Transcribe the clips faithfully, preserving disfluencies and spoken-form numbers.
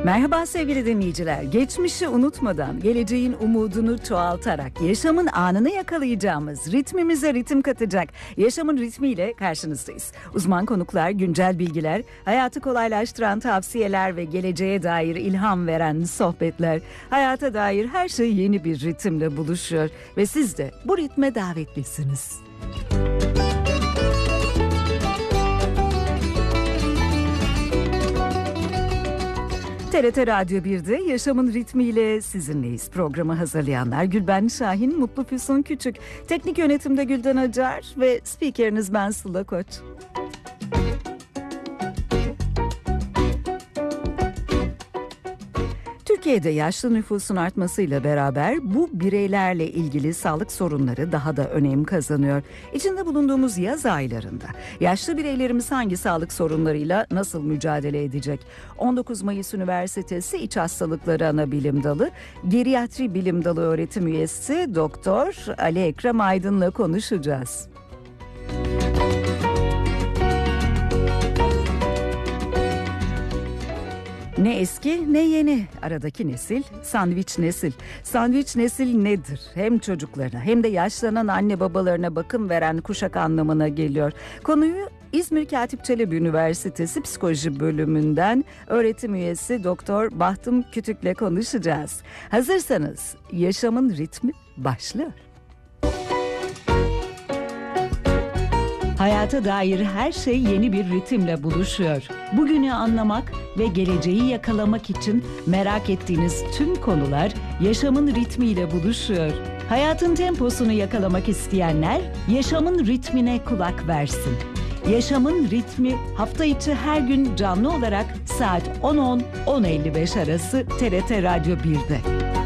Merhaba sevgili dinleyiciler. Geçmişi unutmadan, geleceğin umudunu çoğaltarak, yaşamın anını yakalayacağımız, ritmimize ritim katacak Yaşamın Ritmiyle karşınızdayız. Uzman konuklar, güncel bilgiler, hayatı kolaylaştıran tavsiyeler ve geleceğe dair ilham veren sohbetler. Hayata dair her şey yeni bir ritimle buluşuyor ve siz de bu ritme davetlisiniz. T R T Radyo bir'de Yaşamın Ritmiyle sizinleyiz. Programı hazırlayanlar Gülben Şahin, Mutlu Füsun Küçük, teknik yönetimde Gülden Acar ve spikeriniz ben Sıla Koç. Türkiye'de yaşlı nüfusun artmasıyla beraber bu bireylerle ilgili sağlık sorunları daha da önem kazanıyor. İçinde bulunduğumuz yaz aylarında yaşlı bireylerimiz hangi sağlık sorunlarıyla nasıl mücadele edecek? on dokuz Mayıs Üniversitesi İç Hastalıkları Anabilim Dalı, Geriatri Bilim Dalı öğretim üyesi Doktor Ali Ekrem Aydın'la konuşacağız. Ne eski ne yeni aradaki nesil sandviç nesil. Sandviç nesil nedir? Hem çocuklarına hem de yaşlanan anne babalarına bakım veren kuşak anlamına geliyor. Konuyu İzmir Katip Çelebi Üniversitesi Psikoloji Bölümünden öğretim üyesi Doktor Bahtım Kütük'le konuşacağız. Hazırsanız Yaşamın Ritmi başlıyor. Hayata dair her şey yeni bir ritimle buluşuyor. Bugünü anlamak ve geleceği yakalamak için merak ettiğiniz tüm konular yaşamın ritmiyle buluşuyor. Hayatın temposunu yakalamak isteyenler yaşamın ritmine kulak versin. Yaşamın Ritmi hafta içi her gün canlı olarak saat on on on elli beş arası T R T Radyo bir'de.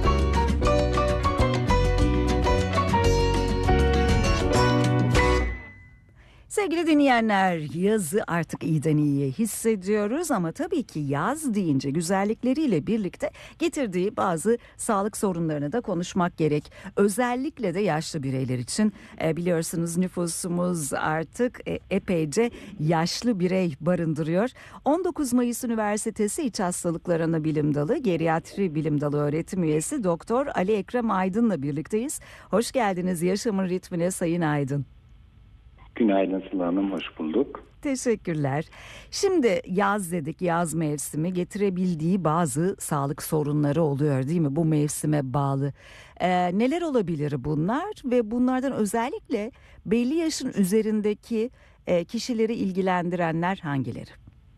Sevgili dinleyenler, yazı artık iyiden iyiye hissediyoruz ama tabii ki yaz deyince güzellikleriyle birlikte getirdiği bazı sağlık sorunlarını da konuşmak gerek. Özellikle de yaşlı bireyler için e, biliyorsunuz nüfusumuz artık e, epeyce yaşlı birey barındırıyor. on dokuz Mayıs Üniversitesi İç Hastalıkları Anabilim Dalı, Geriatri Bilim Dalı öğretim üyesi Doktor Ali Ekrem Aydın'la birlikteyiz. Hoş geldiniz Yaşamın Ritmine Sayın Aydın. Günaydın Sıla Hanım, hoş bulduk. Teşekkürler. Şimdi yaz dedik, yaz mevsimi getirebildiği bazı sağlık sorunları oluyor değil mi? Bu mevsime bağlı. Ee, neler olabilir bunlar ve bunlardan özellikle belli yaşın üzerindeki e, kişileri ilgilendirenler hangileri?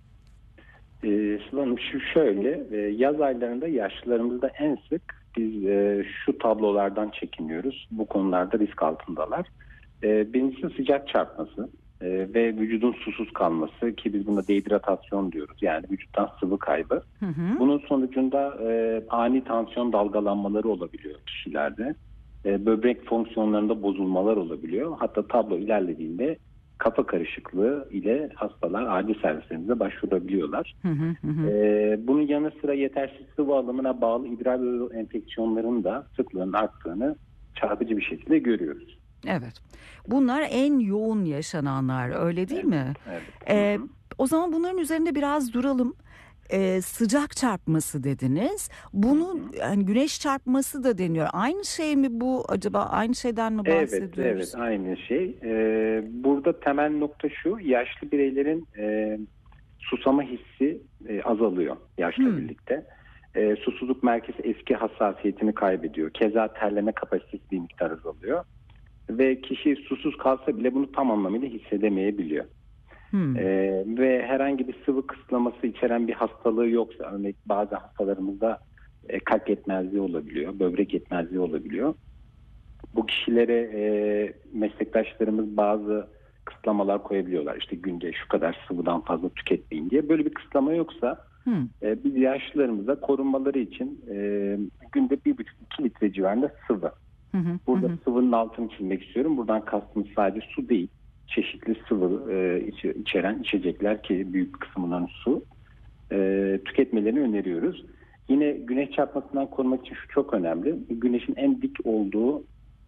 Ee, Sıla Hanım şu şöyle, e, yaz aylarında yaşlılarımızda en sık biz e, şu tablolardan çekiniyoruz. Bu konularda risk altındalar. E, birincisi sıcak çarpması e, ve vücudun susuz kalması ki biz buna dehidratasyon diyoruz. Yani vücuttan sıvı kaybı. Hı hı. Bunun sonucunda e, ani tansiyon dalgalanmaları olabiliyor kişilerde. E, böbrek fonksiyonlarında bozulmalar olabiliyor. Hatta tablo ilerlediğinde kafa karışıklığı ile hastalar acil servislerimize başvurabiliyorlar. Hı hı hı. E, bunun yanı sıra yetersiz sıvı alımına bağlı idrar yolu enfeksiyonlarının da sıklığının arttığını çarpıcı bir şekilde görüyoruz. Evet. Bunlar en yoğun yaşananlar, öyle değil evet, mi? Evet. Ee, o zaman bunların üzerinde biraz duralım. Ee, sıcak çarpması dediniz. Bunun yani güneş çarpması da deniyor. Aynı şey mi bu acaba? Aynı şeyden mi bahsediyoruz? Evet, evet, aynı şey. Ee, burada temel nokta şu: yaşlı bireylerin e, susama hissi e, azalıyor yaşla hmm. birlikte. E, susuzluk merkezi eski hassasiyetini kaybediyor. Keza terleme kapasitesi bir miktar azalıyor. Ve kişi susuz kalsa bile bunu tam anlamıyla hissedemeyebiliyor. Hmm. Ee, ve herhangi bir sıvı kısıtlaması içeren bir hastalığı yoksa, örneğin bazı hastalarımızda e, kalp yetmezliği olabiliyor, böbrek yetmezliği olabiliyor. Bu kişilere e, meslektaşlarımız bazı kısıtlamalar koyabiliyorlar. İşte günde şu kadar sıvıdan fazla tüketmeyin diye. Böyle bir kısıtlama yoksa hmm. e, biz yaşlılarımıza korunmaları için e, günde bir buçuk iki litre civarında sıvı. Hı hı, Burada hı. sıvının altını çizmek istiyorum. Buradan kastımız sadece su değil. Çeşitli sıvı e, içi, içeren içecekler ki büyük bir kısmından su e, tüketmelerini öneriyoruz. Yine güneş çarpmasından korumak için şu çok önemli. Güneşin en dik olduğu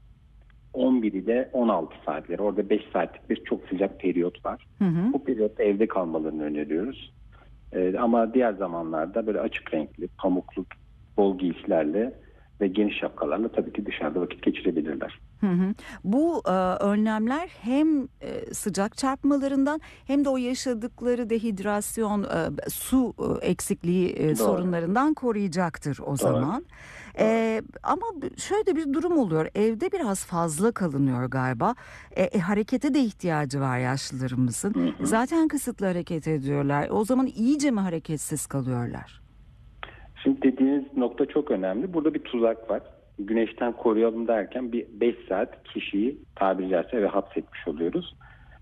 on bir ile on altı saatleri. Orada beş saatlik bir çok sıcak periyot var. Hı hı. Bu periyotta evde kalmalarını öneriyoruz. E, ama diğer zamanlarda böyle açık renkli, pamuklu, bol giysilerle ve geniş şapkalarla tabii ki dışarıda vakit geçirebilirler. Hı hı. Bu e, önlemler hem e, sıcak çarpmalarından hem de o yaşadıkları dehidrasyon, e, su e, eksikliği e, Doğru, sorunlarından koruyacaktır o doğru, zaman. doğru. E, ama şöyle bir durum oluyor. Evde biraz fazla kalınıyor galiba. E, e, harekete de ihtiyacı var yaşlılarımızın. Hı hı. Zaten kısıtlı hareket ediyorlar. O zaman iyice mi hareketsiz kalıyorlar? Şimdi dediğiniz nokta çok önemli. Burada bir tuzak var. Güneşten koruyalım derken bir beş saat kişiyi tabiri caizse eve hapsetmiş oluyoruz.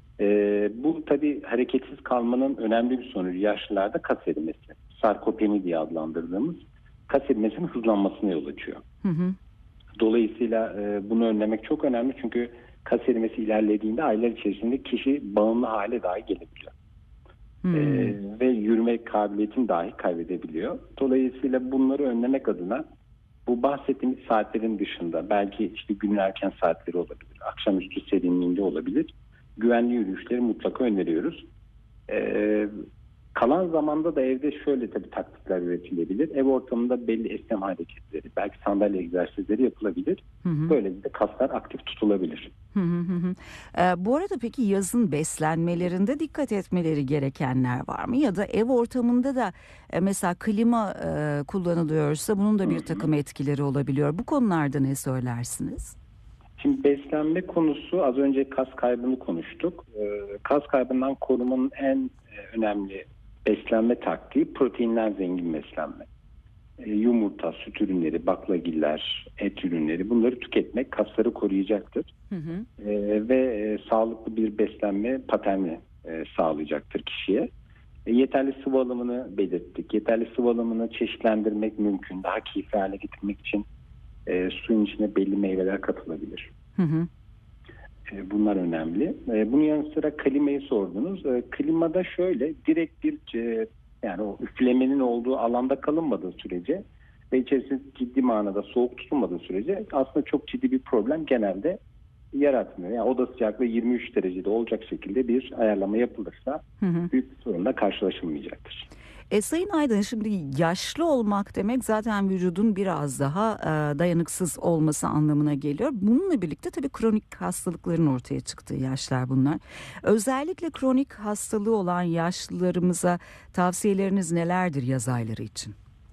Ee, bu tabii hareketsiz kalmanın önemli bir sonucu yaşlılarda kas erimesi. Sarkopeni diye adlandırdığımız kas erimesinin hızlanmasına yol açıyor. Hı hı. Dolayısıyla e, bunu önlemek çok önemli çünkü kas erimesi ilerlediğinde aylar içerisinde kişi bağımlı hale dahi gelebiliyor. Hmm. Ee, ve yürüme kabiliyetini dahi kaybedebiliyor. Dolayısıyla bunları önlemek adına bu bahsettiğimiz saatlerin dışında belki işte günün erken saatleri olabilir, akşamüstü serinliğinde olabilir. Güvenli yürüyüşleri mutlaka öneriyoruz. Ee, kalan zamanda da evde şöyle tabii taktikler üretilebilir. Ev ortamında belli esneme hareketleri, belki sandalye egzersizleri yapılabilir. Hı hı. Böylece kaslar aktif tutulabilir. Hı hı hı hı. Ee, bu arada peki yazın beslenmelerinde dikkat etmeleri gerekenler var mı? Ya da ev ortamında da e, mesela klima e, kullanılıyorsa bunun da Hı bir hı. takım etkileri olabiliyor. Bu konularda ne söylersiniz? Şimdi beslenme konusu az önce kas kaybını konuştuk. Ee, kas kaybından korumanın en e, önemli beslenme taktiği proteinden zengin beslenme. Ee, yumurta, süt ürünleri, baklagiller, et ürünleri bunları tüketmek kasları koruyacaktır. Hı hı. Ee, ve e, sağlıklı bir beslenme paterni e, sağlayacaktır kişiye. E, yeterli sıvı alımını belirttik. Yeterli sıvı alımını çeşitlendirmek mümkün. Daha keyifli hale getirmek için e, suyun içine belli meyveler katılabilir. Hı hı. E, bunlar önemli. E, bunun yanı sıra klimayı sordunuz. E, klimada şöyle direkt bir e, yani o üflemenin olduğu alanda kalınmadığı sürece ve içerisinde ciddi manada soğuk tutulmadığı sürece aslında çok ciddi bir problem genelde yaratmıyor. Yani oda sıcaklığı yirmi üç derecede olacak şekilde bir ayarlama yapılırsa Hı hı. büyük bir sorunla karşılaşılmayacaktır. E, Sayın Aydın, şimdi yaşlı olmak demek zaten vücudun biraz daha e, dayanıksız olması anlamına geliyor. Bununla birlikte tabii kronik hastalıkların ortaya çıktığı yaşlar bunlar. Özellikle kronik hastalığı olan yaşlılarımıza tavsiyeleriniz nelerdir yaz ayları için?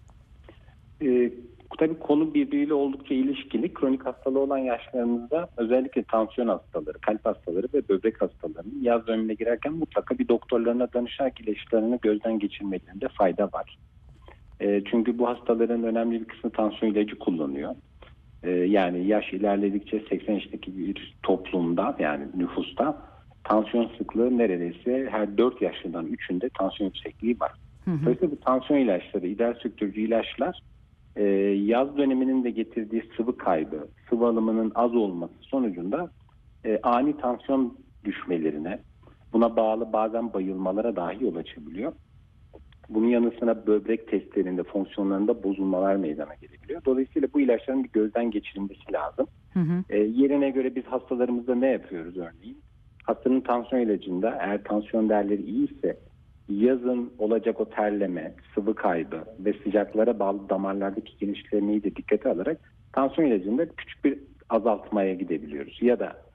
Ee, tabii konu birbiriyle oldukça ilişkili. Kronik hastalığı olan yaşlarımızda özellikle tansiyon hastaları, kalp hastaları ve böbrek hastalarının yaz dönemine girerken mutlaka bir doktorlarına danışarak ilaçlarını gözden geçirmelerinde fayda var. Ee, çünkü bu hastaların önemli bir kısmı tansiyon ilacı kullanıyor. Ee, yani yaş ilerledikçe seksen yaşındaki bir toplumda yani nüfusta tansiyon sıklığı neredeyse her dört yaşlıdan üçünde tansiyon yüksekliği var. Hı hı. Dolayısıyla bu tansiyon ilaçları, idrar söktürücü ilaçlar Ee, yaz döneminin de getirdiği sıvı kaybı, sıvı alımının az olması sonucunda e, ani tansiyon düşmelerine, buna bağlı bazen bayılmalara dahi yol açabiliyor. Bunun yanı sıra böbrek testlerinde, fonksiyonlarında bozulmalar meydana gelebiliyor. Dolayısıyla bu ilaçların bir gözden geçirilmesi lazım. Hı hı. E, yerine göre biz hastalarımızda ne yapıyoruz örneğin? Hastanın tansiyon ilacında eğer tansiyon değerleri iyiyse yazın olacak o terleme, sıvı kaybı ve sıcaklara bağlı damarlardaki genişlemeyi de dikkate alarak tansiyon ilacında küçük bir azaltmaya gidebiliyoruz. Ya da